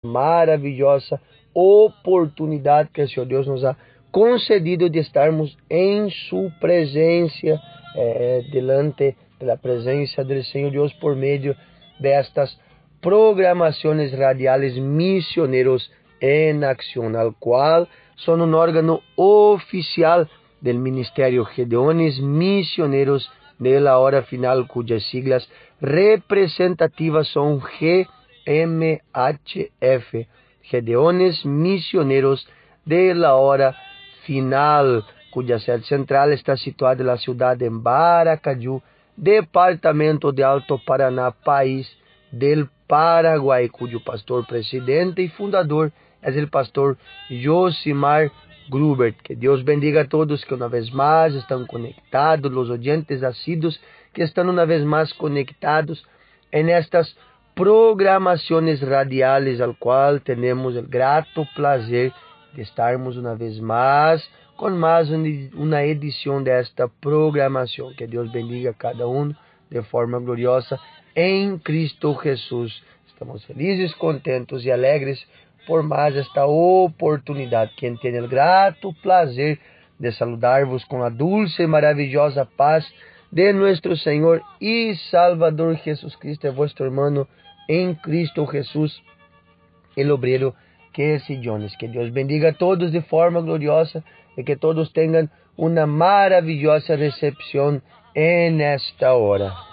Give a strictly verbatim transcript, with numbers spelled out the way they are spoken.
maravilhosa oportunidade que o Senhor Deus nos ha concedido de estarmos em Sua presença, eh, delante da presença do Senhor Deus por meio destas programações radiales Misioneros em Acción, al qual são um órgão oficial do Ministério Gedeones Misioneros de la Hora Final, cujas siglas representativas são G M H F, Gedeones Misioneros de la Hora Final, cuja sede central está situada na cidade de Baracaju, departamento de Alto Paraná, país del Paraguai, cujo pastor presidente e fundador é o pastor Josimar Grubert. Que Deus bendiga a todos que uma vez mais estão conectados, os oyentes assíduos que estão uma vez mais conectados em estas programações radiales, al qual temos o grato prazer de estarmos uma vez mais com mais uma edição desta programação. Que Deus bendiga a cada um de forma gloriosa em Cristo Jesus. Estamos felizes, contentos e alegres por mais esta oportunidade. Quem tem o grato prazer de saludar-vos com a dulce e maravilhosa paz de nosso Senhor e Salvador Jesus Cristo, é vosso irmão em Cristo Jesus, el obrero que es Jones. Que Deus bendiga a todos de forma gloriosa e que todos tenham uma maravilhosa recepção en esta hora.